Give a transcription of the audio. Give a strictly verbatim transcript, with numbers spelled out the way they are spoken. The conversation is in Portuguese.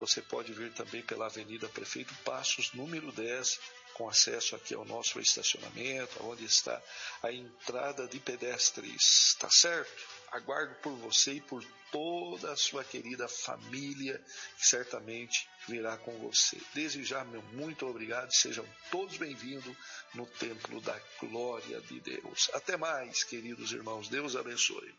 Você pode vir também pela Avenida Prefeito Passos, número dez, com acesso aqui ao nosso estacionamento, onde está a entrada de pedestres, tá certo? Aguardo por você e por toda a sua querida família, que certamente virá com você. Desde já, meu muito obrigado, sejam todos bem-vindos no Templo da Glória de Deus. Até mais, queridos irmãos, Deus abençoe.